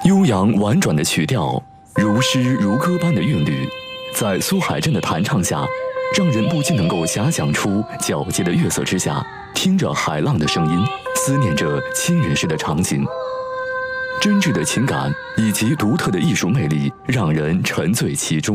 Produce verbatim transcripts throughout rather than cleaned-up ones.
悠扬婉转的曲调，如诗如歌般的韵律，在苏海镇的弹唱下，让人不禁能够遐想出皎洁的月色之下，听着海浪的声音，思念着亲人时的场景。真挚的情感以及独特的艺术魅力，让人沉醉其中。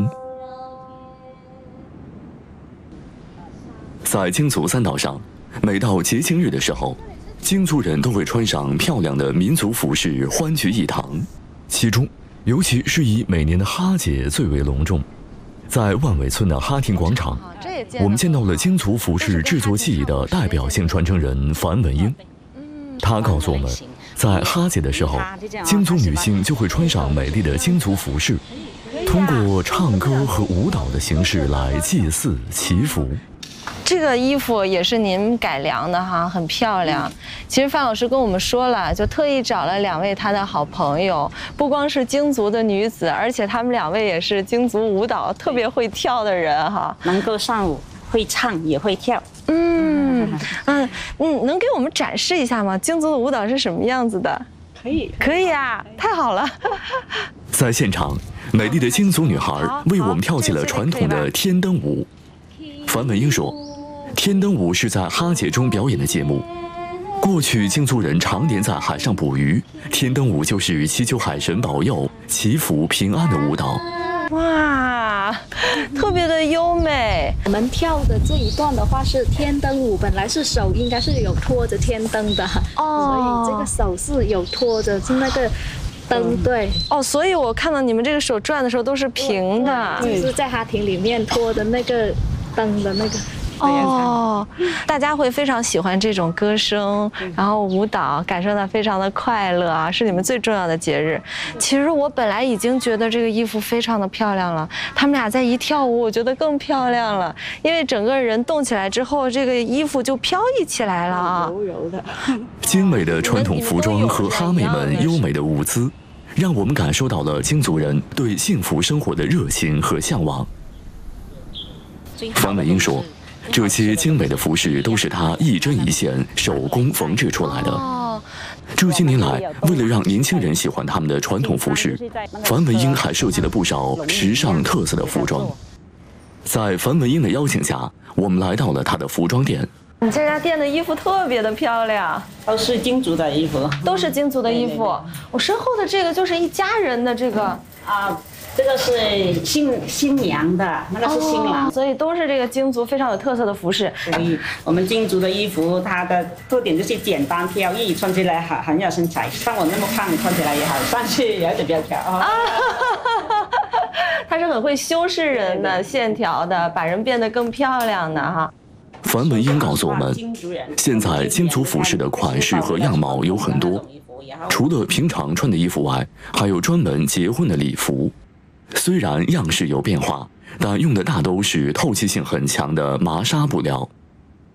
在京族三岛上，每到节庆日的时候，京族人都会穿上漂亮的民族服饰，欢聚一堂。其中，尤其是以每年的哈节最为隆重。在万尾村的哈亭广场，我们见到了京族服饰制作技艺的代表性传承人樊文英。他告诉我们，在哈节的时候，京族女性就会穿上美丽的京族服饰，通过唱歌和舞蹈的形式来祭祀祈福。 这个衣服也是您改良的哈，很漂亮。其实范老师跟我们说了，就特意找了两位他的好朋友，不光是京族的女子，而且他们两位也是京族舞蹈特别会跳的人哈， 能够上舞，会唱也会跳。 嗯嗯嗯，能给我们展示一下吗？京族的舞蹈是什么样子的？ 可以， 可以啊，太好了。 在现场，美丽的京族女孩为我们跳起了传统的天灯舞。樊文英说，天灯舞是在哈节中表演的节目。过去京族人常年在海上捕鱼，天灯舞就是祈求海神保佑、祈福平安的舞蹈。 哇，特别的优美。 我们跳的这一段的话是天灯舞，本来是手应该是有托着天灯的，哦，所以这个手是有托着是那个灯，对。 哦，所以我看到你们这个手转的时候都是平的， 就是在哈亭里面托的那个灯的那个。 哦，大家会非常喜欢这种歌声，然后舞蹈，感受到非常的快乐啊，是你们最重要的节日。其实我本来已经觉得这个衣服非常的漂亮了，他们俩在一跳舞，我觉得更漂亮了，因为整个人动起来之后，这个衣服就飘逸起来了啊， 柔柔的。 精美的传统服装和哈妹们优美的舞姿，让我们感受到了京族人对幸福生活的热情和向往。樊文英说，这些精美的服饰都是他一针一线手工缝制出来的。这些年来，为了让年轻人喜欢他们的传统服饰，樊文英还设计了不少时尚特色的服装。在樊文英的邀请下，我们来到了他的服装店。 你这家店的衣服特别的漂亮， 都是京族的衣服， 都是京族的衣服。我身后的这个就是一家人的这个啊。这个是新新娘的，那个是新郎， 哦，所以都是这个京族非常有特色的服饰。 所以我们京族的衣服，它的特点就是简单飘逸，穿起来很很有身材。像我那么胖，穿起来也好，算是有点苗条啊。 它是很会修饰人的线条的，把人变得更漂亮的哈。 樊文英告诉我们，现在京族服饰的款式和样貌有很多，除了平常穿的衣服外，还有专门结婚的礼服。虽然样式有变化，但用的大都是透气性很强的麻纱布料，